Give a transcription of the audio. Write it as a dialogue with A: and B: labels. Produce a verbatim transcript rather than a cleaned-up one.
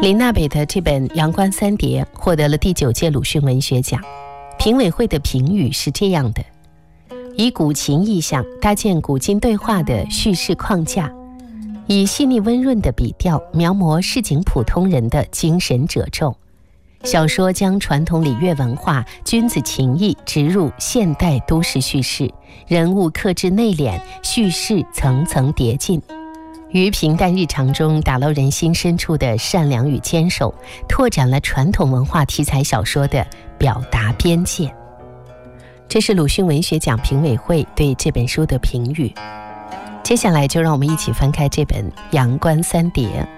A: 林娜北的这本《阳关三叠》获得了第九届鲁迅文学奖。评委会的评语是这样的：以古琴意象搭建古今对话的叙事框架，以细腻温润的笔调描摹市井普通人的精神褶皱。小说将传统礼乐文化、君子情谊植入现代都市叙事，人物克制内敛，叙事层层叠进，于平淡日常中打捞人心深处的善良与坚守，拓展了传统文化题材小说的表达边界。这是鲁迅文学奖评委会对这本书的评语。接下来就让我们一起翻开这本《阳关三叠》。